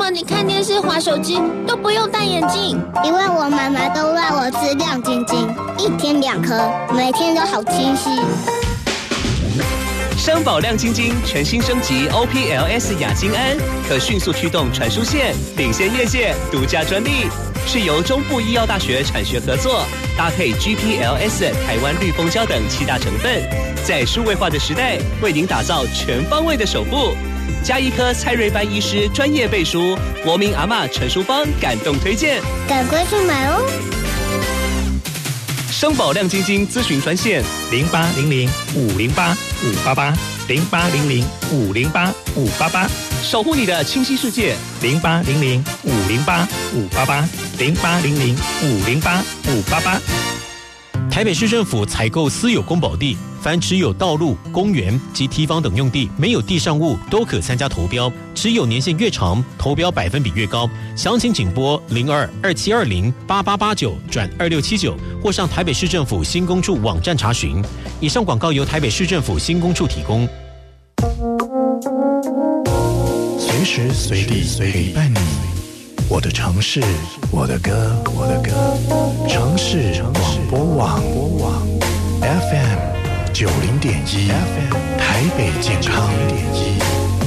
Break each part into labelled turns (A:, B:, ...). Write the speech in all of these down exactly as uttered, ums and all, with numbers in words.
A: 么你看电视、滑手机都不用戴眼镜？
B: 因为我妈妈都让我吃亮晶晶，一天两颗，每天都好清晰。
C: 商宝亮晶晶全新升级 O P L S 亚精胺，可迅速驱动传输线，领先业界，独家专利，是由中部医药大学产学合作，搭配 G P L S、台湾绿蜂胶等七大成分，在数位化的时代，为您打造全方位的守护。加一颗蔡瑞班医师专业背书，国民阿嬷陈淑芳感动推荐，
B: 赶快去买哦！
C: 商宝亮晶晶咨询专线
D: 零八零零五零八五八八零八零零五零八五八八，
C: 守护你的清晰世界
D: 零八零零五零八五八八零八零零五零八五八八。台北市政府采购私有公保地，凡持有道路、公园及堤防等用地没有地上物都可参加投标，持有年限越长，投标百分比越高。详情请拨零二二七二零八八八九转二六七九，或上台北市政府新工处网站查询。以上广告由台北市政府新工处提供。
E: 随时随地陪伴你，我的城市，我的歌，我的歌，城市广播网 F M 九零点一，台北健康点一。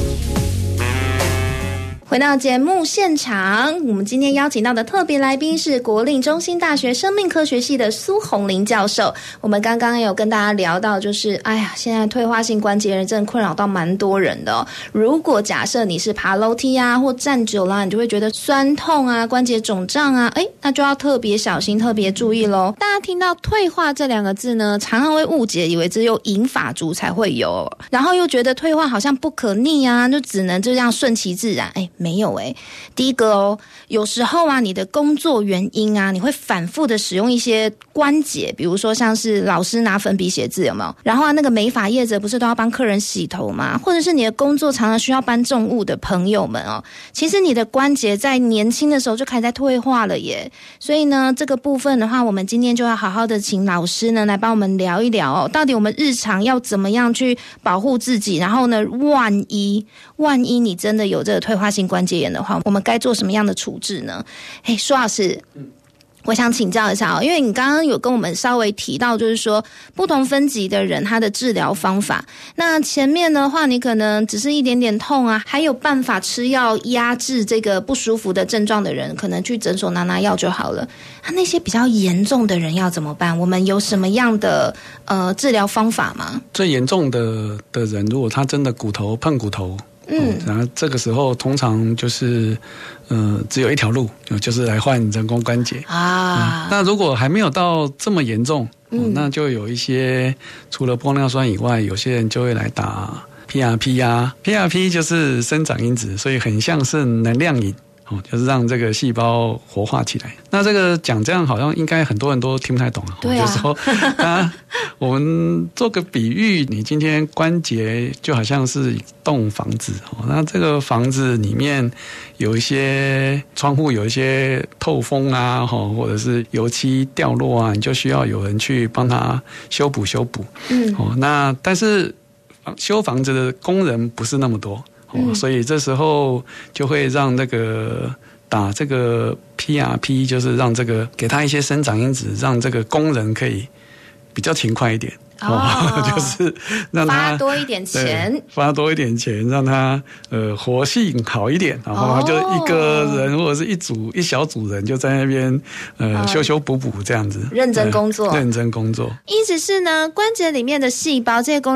A: 回到节目现场，我们今天邀请到的特别来宾是国立中兴大学生命科学系的苏宏林教授。我们刚刚有跟大家聊到，就是哎呀，现在退化性关节炎真的困扰到蛮多人的哦。如果假设你是爬楼梯啊，或站久了，你就会觉得酸痛啊、关节肿胀啊，哎，那就要特别小心、特别注意咯。大家听到退化这两个字呢，常常会误解，以为只有银发族才会有，然后又觉得退化好像不可逆啊，就只能就这样顺其自然。哎，没有哎、欸，第一个哦，有时候啊，你的工作原因啊，你会反复的使用一些关节，比如说像是老师拿粉笔写字，有没有？然后啊，那个美发业者不是都要帮客人洗头吗？或者是你的工作常常需要搬重物的朋友们哦，其实你的关节在年轻的时候就开始在退化了耶。所以呢，这个部分的话，我们今天就要好好的请老师呢来帮我们聊一聊哦，到底我们日常要怎么样去保护自己，然后呢，万一万一你真的有这个退化性关节炎的话，我们该做什么样的处置呢？嘿，苏老师，我想请教一下哦，因为你刚刚有跟我们稍微提到，就是说不同分级的人他的治疗方法。那前面的话，你可能只是一点点痛啊，还有办法吃药压制这个不舒服的症状的人，可能去诊所拿拿药就好了。那、啊、那些比较严重的人要怎么办？我们有什么样的呃治疗方法吗？
F: 最严重的的人，如果他真的骨头碰骨头。嗯，然后这个时候通常就是，呃，只有一条路，就是来换人工关节啊、嗯。那如果还没有到这么严重，嗯哦、那就有一些除了玻尿酸以外，有些人就会来打 P R P 啊 ，P R P 就是生长因子，所以很像是能量饮。哦，就是让这个细胞活化起来。那这个讲这样好像应该很多人都听不太懂啊。
A: 对啊。
F: 就是说，啊，我们做个比喻，你今天关节就好像是一栋房子哦，那这个房子里面有一些窗户有一些透风啊，或者是油漆掉落啊，你就需要有人去帮他修补修补。嗯。哦，那但是修房子的工人不是那么多。嗯、所以这时候就会让那个打这个 P R P， 就是让这个给他一些生长因子，让这个工人可以比较勤快一点。哦，就是让他
A: 发多一点钱，
F: 发多一点钱，让他呃活性好一点，然后就一个人或者是一组一小组人就在那边呃修修补补这样子，
A: 认真工作，
F: 认真工作。
A: 意思是呢，关节里面的细胞这些工